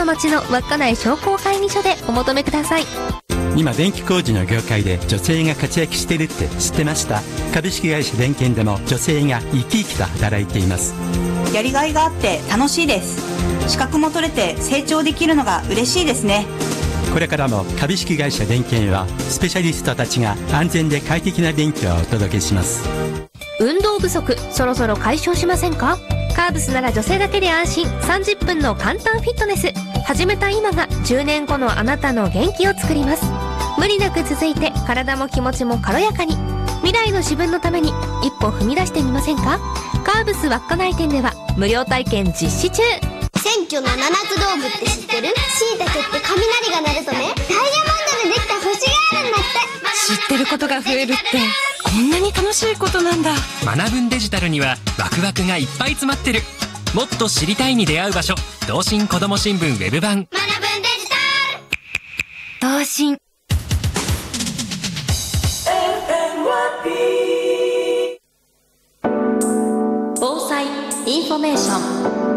の町の稚内商工会議所でお求めください。 今電気工事の業界で女性が活躍しているって知ってました？株式会社電研でも女性が生き生きと働いています。 やりがいがあって楽しいです。資格も取れて成長できるのが嬉しいですね。 これからも株式会社電研はスペシャリストたちが安全で快適な電気をお届けします。 運動不足、そろそろ解消しませんか？カーブスなら女性だけで安心、30分の簡単フィットネス。始めた今が10年後のあなたの元気を作ります。無理なく続いて体も気持ちも軽やかに、未来の自分のために一歩踏み出してみませんか？カーブス稚内店では無料体験実施中。 選挙の七つ道具って知ってる？椎茸って雷が鳴るとね、ダイヤモンドでできた星があるんだって。 知ってることが増えるってこんなに楽しいことなんだ。 学ぶんデジタルにはワクワクがいっぱい詰まってる。もっと知りたいに出会う場所、同心こども新聞ウェブ版。 学ぶんデジタル。 同心。防災インフォメーション。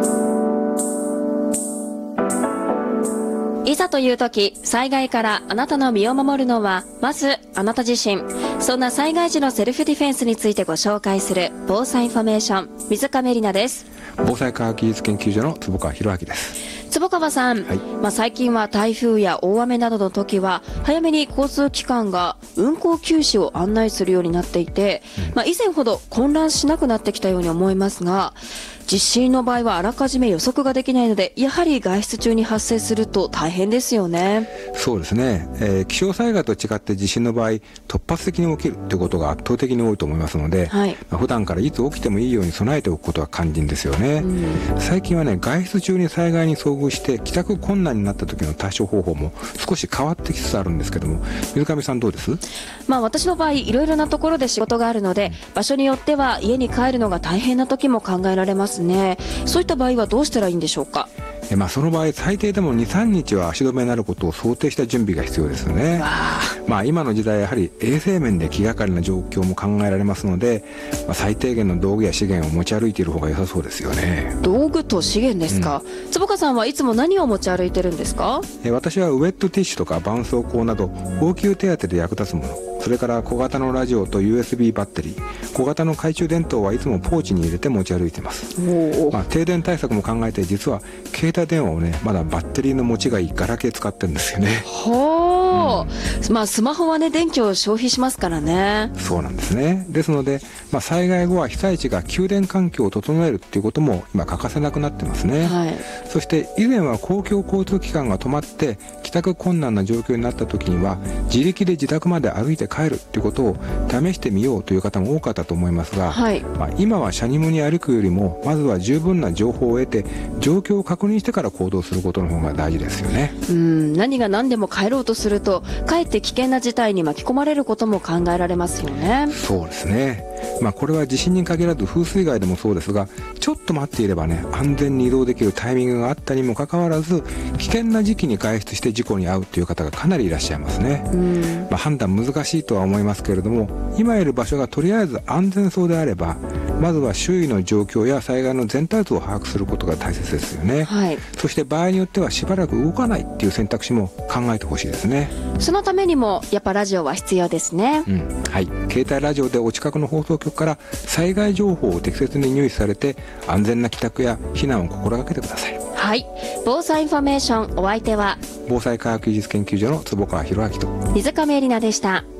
いざという時、災害からあなたの身を守るのはまずあなた自身。そんな災害時のセルフディフェンスについてご紹介する防災インフォメーション、水亀里奈です。 防災科学技術研究所の坪川博明です。 坪川さん、最近は台風や大雨などの時は早めに交通機関が運行休止を案内するようになっていて、以前ほど混乱しなくなってきたように思いますが、地震の場合はあらかじめ予測ができないので、やはり外出中に発生すると大変ですよね。 そうですね、気象災害と違って地震の場合突発的に起きるということが圧倒的に多いと思いますので、普段からいつ起きてもいいように備えておくことは肝心ですよね。最近はね、外出中に災害に遭遇して帰宅困難になった時の対処方法も少し変わってきつつあるんですけども、水上さんどうです？ 私の場合いろいろなところで仕事があるので、場所によっては家に帰るのが大変な時も考えられますね。そういった場合はどうしたらいいんでしょうか？ その場合最低でも 2,3 日は足止めになることを想定した準備が必要ですよね。今の時代やはり衛生面で気がかりな状況も考えられますので、最低限の道具や資源を持ち歩いている方が良さそうですよね。 道具と資源ですか。坪川さんはいつも何を持ち歩いてるんですか？ 私はウェットティッシュとか絆創膏など応急手当で役立つもの、それから小型のラジオと USB バッテリー、小型の懐中電灯はいつもポーチに入れて持ち歩いています。停電対策も考えて、実は携帯電話をね、まだバッテリーの持ちがいいガラケー使ってるんですよね。 スマホはね、電気を消費しますからね。 そうなんですね。ですので、災害後は被災地が給電環境を整えるっていうことも今欠かせなくなってますね。そして以前は公共交通機関が止まって帰宅困難な状況になった時には自力で自宅まで歩いて帰るっていうことを試してみようという方も多かったと思いますが、今は車にもに歩くよりもまずは十分な情報を得て状況を確認してから行動することの方が大事ですよね。 何が何でも帰ろうとするとかえって危険な事態に巻き込まれることも考えられますよね。 そうですね。これは地震に限らず風水害でもそうですが、ちょっと待っていればね、安全に移動できるタイミングがあったにもかかわらず危険な時期に外出して事故に遭うという方がかなりいらっしゃいますね。判断難しいとは思いますけれども、今いる場所がとりあえず安全そうであれば、まずは周囲の状況や災害の全体像を把握することが大切ですよね。そして場合によってはしばらく動かないっていう選択肢も考えてほしいですね。 そのためにもやっぱラジオは必要ですね。 携帯ラジオでお近くの放送局から災害情報を適切に入手されて安全な帰宅や避難を心がけてください。 防災インフォメーション、お相手は防災科学技術研究所の坪川博明と水亀里奈でした。